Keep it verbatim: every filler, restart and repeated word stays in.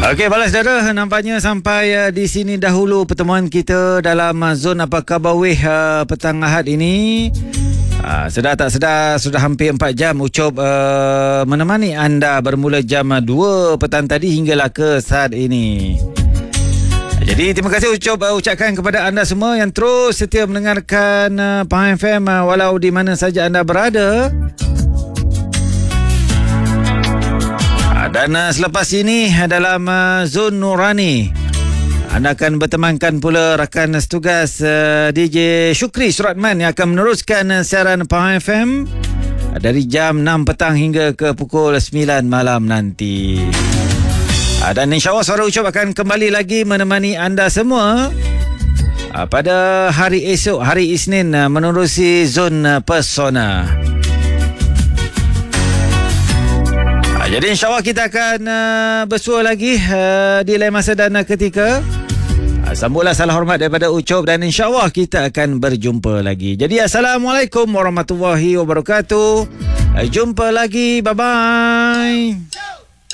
Okey, balas saudara, nampaknya sampai uh, di sini dahulu pertemuan kita dalam uh, Zon Apa Khabar Weh uh, petang Ahad ini. Uh, sedar tak sedar sudah hampir empat jam Ucop uh, menemani anda bermula jam dua petang tadi hinggalah ke saat ini. Jadi terima kasih Ucop uh, ucapkan kepada anda semua yang terus setia mendengarkan uh, Pahang F M uh, walau di mana saja anda berada. Dan uh, selepas ini dalam uh, Zon Nurani anda akan bertemankan pula rakan setugas uh, D J Syukri Suratman yang akan meneruskan uh, siaran Pahang F M uh, dari jam enam petang hingga ke pukul sembilan malam nanti. Uh, dan insyaAllah suara Ucap akan kembali lagi menemani anda semua uh, pada hari esok, hari Isnin uh, menerusi Zon uh, Persona. Jadi insyaAllah kita akan uh, bersua lagi uh, di lain masa dan uh, ketika. Uh, sambutlah salam hormat daripada Ucop dan insyaAllah kita akan berjumpa lagi. Jadi Assalamualaikum warahmatullahi wabarakatuh. Uh, jumpa lagi. Bye-bye.